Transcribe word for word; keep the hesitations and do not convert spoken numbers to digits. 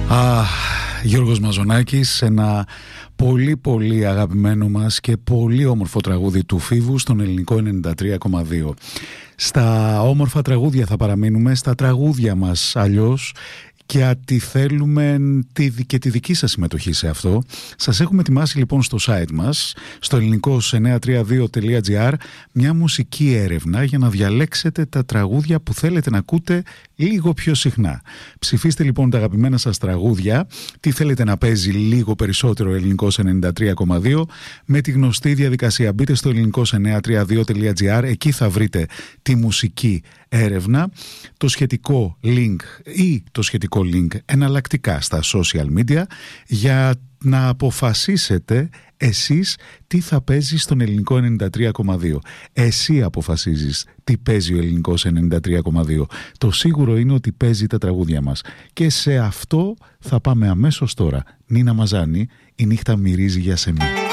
Α, Γιώργος Μαζονάκης, ένα πολύ πολύ αγαπημένο μας και πολύ όμορφο τραγούδι του Φίβου στον ελληνικό ενενήντα τρία κόμμα δύο. Στα όμορφα τραγούδια θα παραμείνουμε, στα τραγούδια μας αλλιώς, γιατί θέλουμε και τη δική σας συμμετοχή σε αυτό. Σας έχουμε ετοιμάσει λοιπόν στο site μας, στο ελληνικός εννιακόσια τριάντα δύο τελεία τζι άρ, μια μουσική έρευνα για να διαλέξετε τα τραγούδια που θέλετε να ακούτε λίγο πιο συχνά. Ψηφίστε λοιπόν τα αγαπημένα σας τραγούδια, τι θέλετε να παίζει λίγο περισσότερο ελληνικός ενενήντα τρία κόμμα δύο, με τη γνωστή διαδικασία. Μπείτε στο ελληνικός εννιακόσια τριάντα δύο τελεία τζι άρ, εκεί θα βρείτε τη μουσική έρευνα, το σχετικό link ή το σχετικό link εναλλακτικά στα social media, για να αποφασίσετε εσείς τι θα παίζει στον ελληνικό ενενήντα τρία κόμμα δύο. Εσύ αποφασίζεις τι παίζει ο ελληνικός ενενήντα τρία κόμμα δύο. Το σίγουρο είναι ότι παίζει τα τραγούδια μας. Και σε αυτό θα πάμε αμέσως τώρα. Νίνα Μαζάνη, η νύχτα μυρίζει για σεμί.